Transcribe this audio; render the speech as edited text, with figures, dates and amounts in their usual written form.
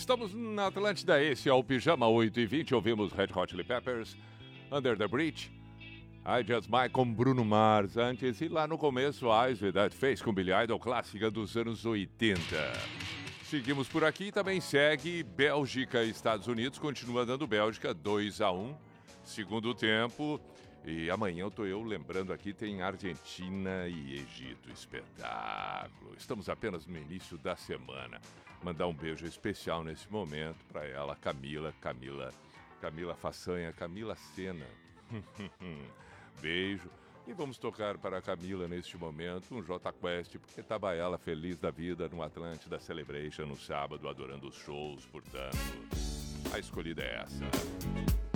Estamos na Atlântida, esse é o Pijama 8h20, ouvimos Red Hot Chili Peppers, Under the Bridge, I Just Might com Bruno Mars antes, e lá no começo, Eyes With That Face com Billy Idol, clássica dos anos 80. Seguimos por aqui, também segue Bélgica e Estados Unidos, continua dando Bélgica 2-1, segundo tempo, e amanhã eu lembrando aqui, tem Argentina e Egito, espetáculo. Estamos apenas no início da semana. Mandar um beijo especial nesse momento para ela, Camila Façanha, Camila Sena. Beijo. E vamos tocar para a Camila neste momento um Jota Quest, porque estava ela feliz da vida no Atlântida Celebration no sábado, adorando os shows, portanto, a escolhida é essa.